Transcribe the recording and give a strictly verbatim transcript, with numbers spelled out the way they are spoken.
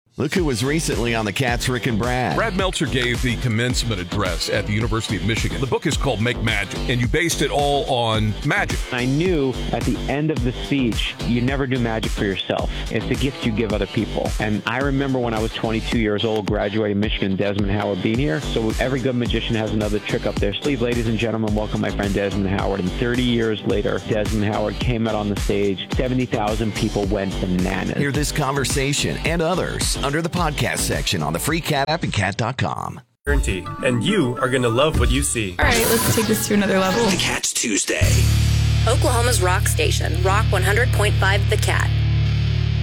Look who was recently on the Cats, Rick and Brad. Brad Meltzer gave the commencement address at the University of Michigan. The book is called Make Magic, and you based it all on magic. I knew at the end of the speech, you never do magic for yourself. It's a gift you give other people. And I remember when I was twenty-two years old, graduating Michigan, Desmond Howard being here. So every good magician has another trick up their sleeve. Ladies and gentlemen, welcome my friend Desmond Howard. And thirty years later, Desmond Howard came out on the stage. seventy thousand people went bananas. Hear this conversation and others under the podcast section on the free Cat app and cat dot com. And you are going to love what you see. All right, let's take this to another level. The Cat's Tuesday. Oklahoma's rock station, Rock one hundred point five The Cat.